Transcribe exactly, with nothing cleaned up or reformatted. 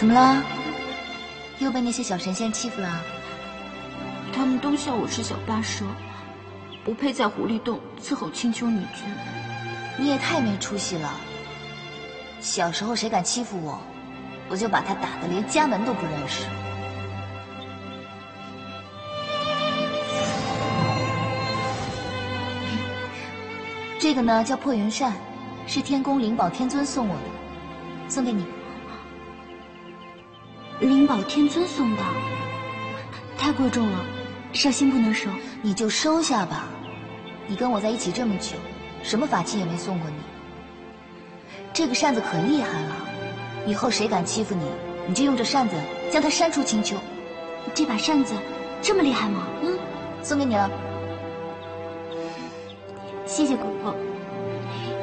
怎么了？又被那些小神仙欺负了？ 他们都笑我是小八蛇，不配在狐狸洞伺候青丘女君。 你也太没出息了！小时候谁敢欺负我，我就把他打得连家门都不认识。这个呢叫破云扇，是天宫灵宝天尊送我的，送给你。 灵宝天尊送的，太贵重了，少卿不能收。 你就收下吧，你跟我在一起这么久，什么法器也没送过你。这个扇子可厉害了，以后谁敢欺负你，你就用这扇子将他扇出青丘。 这把扇子这么厉害吗？ 嗯，送给你了。 谢谢姑姑。